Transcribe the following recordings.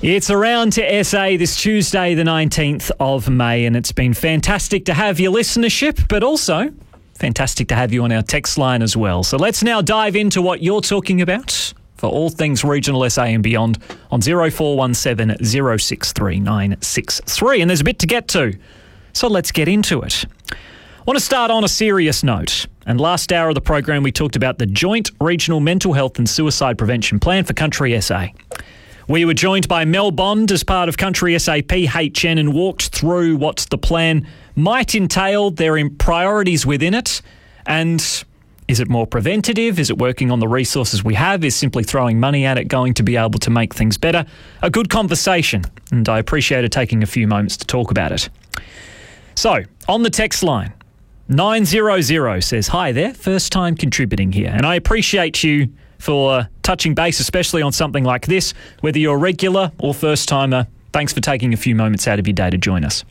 It's Around to SA this Tuesday, the 19th of May, and it's been fantastic to have your listenership, but also fantastic to have you on our text line as well. So let's now dive into what you're talking about for all things regional SA and beyond on 0417 063 963. And there's a bit to get to, so let's get into it. I want to start on a serious note. And last hour of the program, we talked about the Joint Regional Mental Health and Suicide Prevention Plan for Country SA. We were joined by Mel Bond as part of Country SA PHN and walked through what the plan might entail, their priorities within it, and is it more preventative? Is it working on the resources we have? Is simply throwing money at it going to be able to make things better? A good conversation, and I appreciated taking a few moments to talk about it. So, on the text line, 900 says, "Hi there, first time contributing here, and I appreciate you for touching base, especially on something like this. Whether you're a regular or first-timer, thanks for taking a few moments out of your day to join us."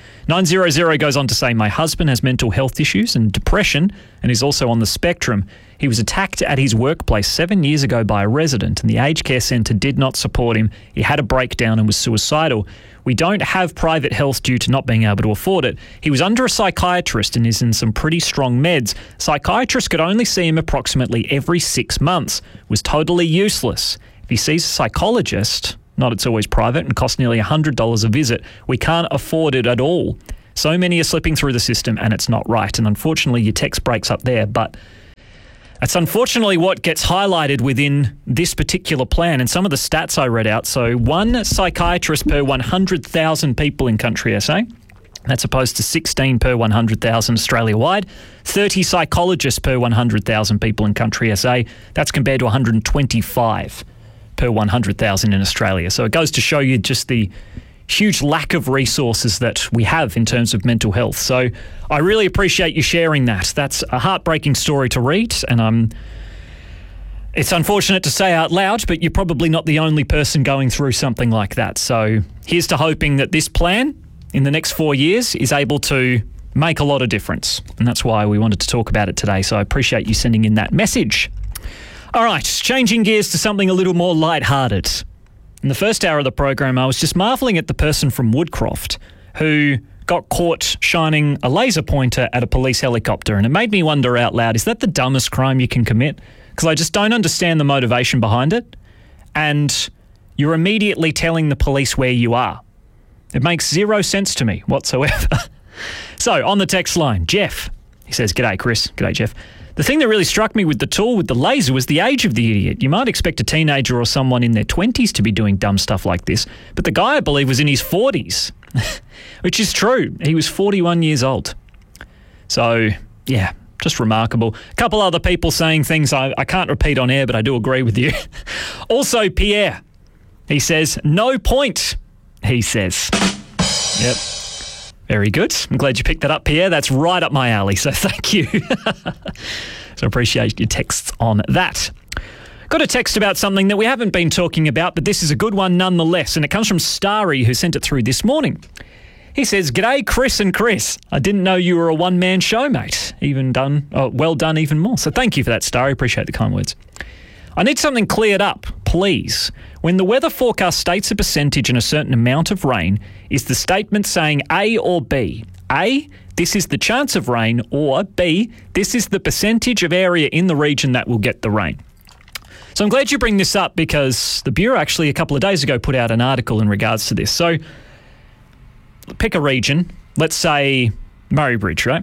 900 goes on to say, "My husband has mental health issues and depression and is also on the spectrum. He was attacked at his workplace 7 years ago by a resident and the aged care centre did not support him. He had a breakdown and was suicidal. We don't have private health due to not being able to afford it. He was under a psychiatrist and is in some pretty strong meds. Psychiatrist could only see him approximately every 6 months. Was totally useless. If he sees a psychologist, not it's always private and costs nearly $100 a visit, we can't afford it at all. So many are slipping through the system and it's not right." And unfortunately, your text breaks up there, but that's unfortunately what gets highlighted within this particular plan and some of the stats I read out. So 1 psychiatrist per 100,000 people in Country SA. That's opposed to 16 per 100,000 Australia-wide. 30 psychologists per 100,000 people in Country SA. That's compared to 125 per 100,000 in Australia. So it goes to show you just the huge lack of resources that we have in terms of mental health. So I really appreciate you sharing that. That's a heartbreaking story to read, and it's unfortunate to say out loud, but you're probably not the only person going through something like that. So here's to hoping that this plan in the next 4 years is able to make a lot of difference. And that's why we wanted to talk about it today. So I appreciate you sending in that message. All right, changing gears to something a little more lighthearted. In the first hour of the program, I was just marvelling at the person from Woodcroft who got caught shining a laser pointer at a police helicopter, and it made me wonder out loud, is that the dumbest crime you can commit? Because I just don't understand the motivation behind it, and you're immediately telling the police where you are. It makes zero sense to me whatsoever. So, on the text line, Jeff, he says, "G'day, Chris." G'day, Jeff. "The thing that really struck me with the tool with the laser was the age of the idiot. You might expect a teenager or someone in their 20s to be doing dumb stuff like this, but the guy, I believe, was in his 40s, which is true. He was 41 years old. So, yeah, just remarkable. A couple other people saying things I can't repeat on air, but I do agree with you. Also, Pierre, he says, "No point," he says. Yep. Very good. I'm glad you picked that up, Pierre. That's right up my alley, so thank you. So I appreciate your texts on that. Got a text about something that we haven't been talking about, but this is a good one nonetheless, and it comes from Starry, who sent it through this morning. He says, "G'day, Chris and Chris. I didn't know you were a one-man show, mate. Well done even more." So thank you for that, Starry. Appreciate the kind words. "I need something cleared up, please. When the weather forecast states a percentage and a certain amount of rain, is the statement saying A or B? A, this is the chance of rain, or B, this is the percentage of area in the region that will get the rain?" So I'm glad you bring this up because the Bureau actually a couple of days ago put out an article in regards to this. So pick a region, let's say Murray Bridge, right?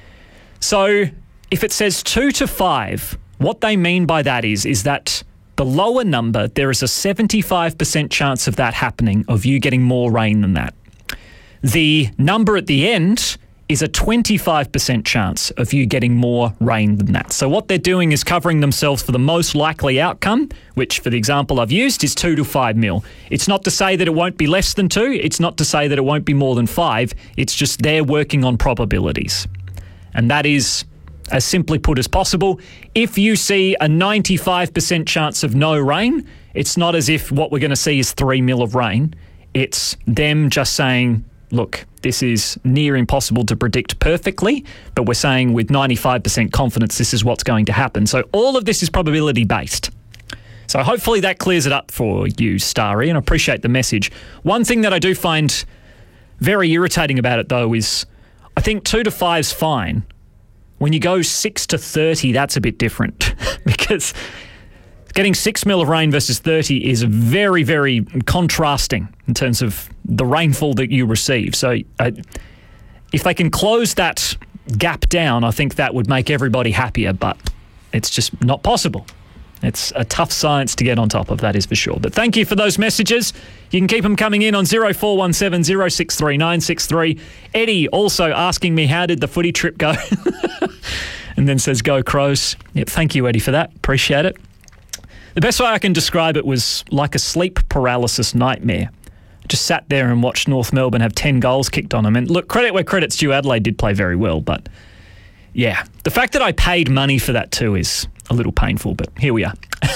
So if it says 2 to 5, what they mean by that is that the lower number, there is a 75% chance of that happening, of you getting more rain than that. The number at the end is a 25% chance of you getting more rain than that. So what they're doing is covering themselves for the most likely outcome, which for the example I've used is 2 to 5 mil. It's not to say that it won't be less than 2. It's not to say that it won't be more than 5. It's just they're working on probabilities. And that is as simply put as possible. If you see a 95% chance of no rain, it's not as if what we're going to see is 3 mil of rain. It's them just saying, look, this is near impossible to predict perfectly, but we're saying with 95% confidence this is what's going to happen. So all of this is probability based. So hopefully that clears it up for you, Starry, and I appreciate the message. One thing that I do find very irritating about it, though, is I think 2 to 5's fine. When you go 6 to 30, that's a bit different because getting 6 mil of rain versus 30 is very, very contrasting in terms of the rainfall that you receive. So if they can close that gap down, I think that would make everybody happier, but it's just not possible. It's a tough science to get on top of, that is for sure. But thank you for those messages. You can keep them coming in on 0417 063 963. Eddie also asking me, how did the footy trip go? And then says, go Crows. Yep, thank you, Eddie, for that. Appreciate it. The best way I can describe it was like a sleep paralysis nightmare. I just sat there and watched North Melbourne have 10 goals kicked on them. And look, credit where credit's due, Adelaide did play very well. But yeah, the fact that I paid money for that too is a little painful, but here we are.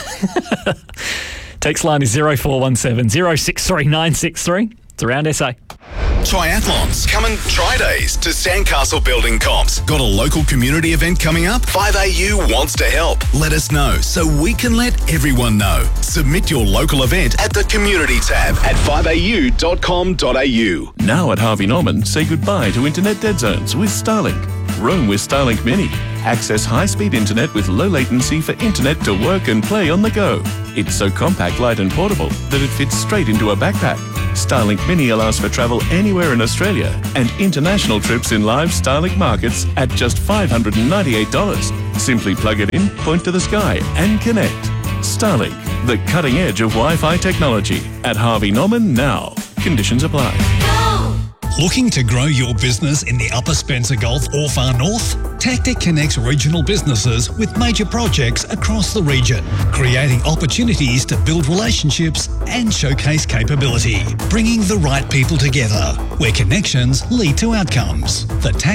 Text line is 0417 063 963. It's around SA. Triathlons. Coming Tri-Days to Sandcastle Building Comps. Got a local community event coming up? 5AU wants to help. Let us know so we can let everyone know. Submit your local event at the Community tab at 5au.com.au. Now at Harvey Norman, say goodbye to internet dead zones with Starlink. Roam with Starlink Mini. Access high-speed internet with low latency for internet to work and play on the go. It's so compact, light and portable that it fits straight into a backpack. Starlink Mini allows for travel anywhere in Australia and international trips in live Starlink markets at just $598. Simply plug it in, point to the sky and connect. Starlink, the cutting edge of Wi-Fi technology. At Harvey Norman now. Conditions apply. Looking to grow your business in the Upper Spencer Gulf or far north? Tactic connects regional businesses with major projects across the region, creating opportunities to build relationships and showcase capability, bringing the right people together, where connections lead to outcomes. The